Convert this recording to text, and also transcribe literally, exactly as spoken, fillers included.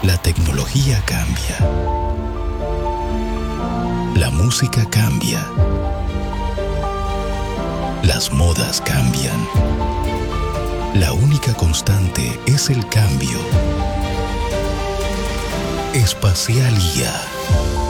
La tecnología cambia. La música cambia. Las modas cambian. La única constante es el cambio. Espacial I A.